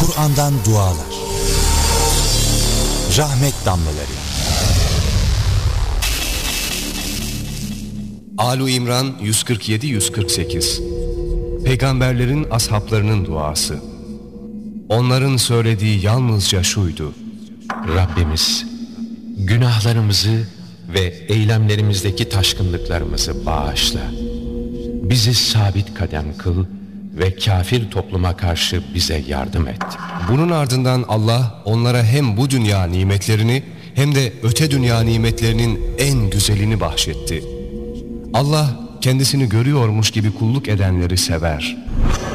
Kur'an'dan dualar. Rahmet damlaları. Âl-i İmran 147-148. Peygamberlerin ashablarının duası. Onların söylediği yalnızca şuydu: Rabbimiz, günahlarımızı ve eylemlerimizdeki taşkınlıklarımızı bağışla. Bizi sabit kadem kıl ve kafir topluma karşı bize yardım et. Bunun ardından Allah onlara hem bu dünya nimetlerini hem de öte dünya nimetlerinin en güzelini bahşetti. Allah kendisini görüyormuş gibi kulluk edenleri sever.